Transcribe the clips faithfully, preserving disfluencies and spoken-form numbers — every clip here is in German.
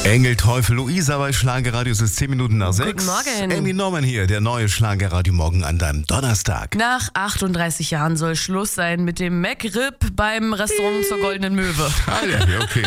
Engel, Teufel, Luisa bei Schlagerradio. Es ist zehn Minuten nach sechs. Guten Morgen. Amy Norman hier, der neue Schlagerradio morgen an deinem Donnerstag. Nach achtunddreißig Jahren soll Schluss sein mit dem McRib beim Restaurant zur Goldenen Möwe. Ah ja, ja, okay.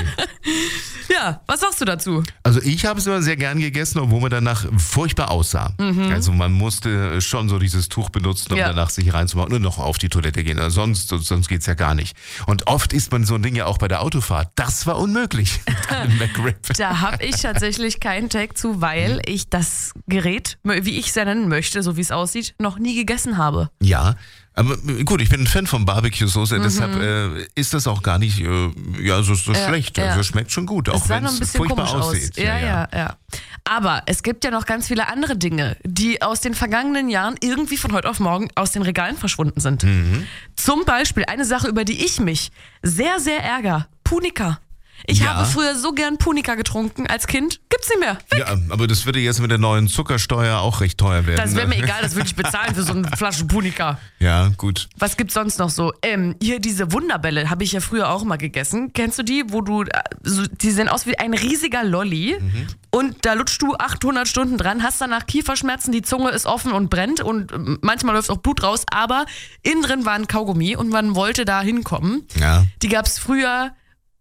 Ja, was sagst du dazu? Also ich habe es immer sehr gern gegessen, obwohl man danach furchtbar aussah. Mhm. Also man musste schon so dieses Tuch benutzen, um Ja. danach sich reinzumachen und noch auf die Toilette gehen. Also sonst sonst geht's ja gar nicht. Und oft isst man so ein Ding ja auch bei der Autofahrt. Das war unmöglich mit einem McRib. Da habe ich tatsächlich keinen Tag zu, weil ich das Gerät, wie ich es ja nennen möchte, so wie es aussieht, noch nie gegessen habe. Ja, aber gut, ich bin ein Fan von Barbecue-Soße, mhm. deshalb äh, ist das auch gar nicht äh, ja, so, so Ja, schlecht. ja. Also schmeckt schon gut, Es auch sah wenn noch ein es bisschen furchtbar komisch aussieht. aus. Ja, ja, ja. Aber es gibt ja noch ganz viele andere Dinge, die aus den vergangenen Jahren irgendwie von heute auf morgen aus den Regalen verschwunden sind. Mhm. Zum Beispiel eine Sache, über die ich mich sehr, sehr ärgere. Punika. Ich Ja. habe früher so gern Punika getrunken als Kind. Gibt's nicht mehr. Weg. Ja, aber das würde jetzt mit der neuen Zuckersteuer auch recht teuer werden. Das wäre ne? mir egal, das würde ich bezahlen für so eine Flasche Punika. Ja, gut. Was gibt's sonst noch so? Ähm, hier diese Wunderbälle habe ich ja früher auch mal gegessen. Kennst du die, wo du, äh, so, die sehen aus wie ein riesiger Lolli Mhm. und da lutschst du achthundert Stunden dran, hast danach Kieferschmerzen, die Zunge ist offen und brennt und äh, manchmal läuft auch Blut raus, aber innen drin war ein Kaugummi und man wollte da hinkommen. Ja. Die gab's früher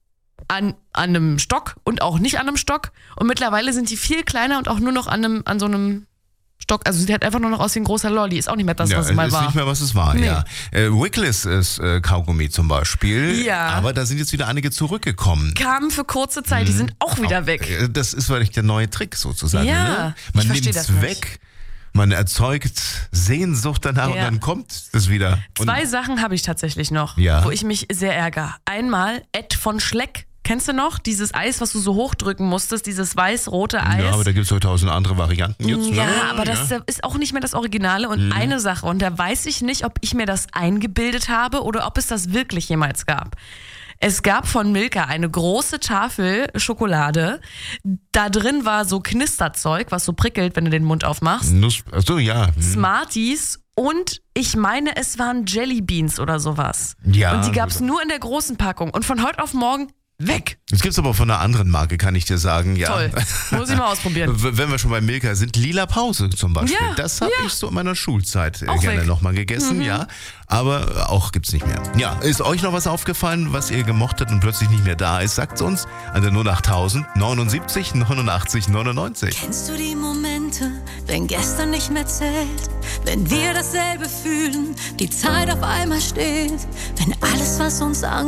an, an einem Stock und auch nicht an einem Stock und mittlerweile sind die viel kleiner und auch nur noch an, einem, an so einem Stock, also sieht halt einfach nur noch aus wie ein großer Lolli, ist auch nicht mehr das, ja, was es mal ist war. nicht mehr, was es war, Nee. ja. Äh, Wickles ist äh, Kaugummi zum Beispiel. Ja. Aber da sind jetzt wieder einige zurückgekommen. Kamen für kurze Zeit, die sind auch wieder weg. Äh, Das ist vielleicht der neue Trick sozusagen. Ja, ne? ich Man versteh nimmt das es nicht. weg, man erzeugt Sehnsucht danach und Ja. dann kommt es wieder. Und Zwei Sachen habe ich tatsächlich noch, Ja. wo ich mich sehr ärgere. Einmal Ed von Schleck. Kennst du noch? Dieses Eis, was du so hochdrücken musstest, dieses weiß-rote Eis. ja, aber da gibt es heute tausend andere Varianten jetzt. Ja, ne? aber das ist auch nicht mehr das Originale. Und Mhm. eine Sache, und da weiß ich nicht, ob ich mir das eingebildet habe oder ob es das wirklich jemals gab. Es gab von Milka eine große Tafel Schokolade. Da drin war so Knisterzeug, was so prickelt, wenn du den Mund aufmachst. Nuss, achso, ja. Hm. Smarties und ich meine, es waren Jellybeans oder sowas. Ja. Und die gab es nur in der großen Packung. Und von heute auf morgen weg. Das gibt's aber von einer anderen Marke, kann ich dir sagen. Ja. Toll. Muss ich mal ausprobieren. W- Wenn wir schon bei Milka sind, Lila Pause zum Beispiel. Ja, das habe ja. ich so in meiner Schulzeit äh, Auch gerne weg. nochmal gegessen, ja. Aber auch gibt's nicht mehr. Ja, ist euch noch was aufgefallen, was ihr gemocht habt und plötzlich nicht mehr da ist? Sagt's uns an der null acht null null null neun neunundachtzig neunundneunzig. Kennst du die Momente, wenn gestern nicht mehr zählt, wenn wir dasselbe fühlen, die Zeit auf einmal steht, wenn alles, was uns Angst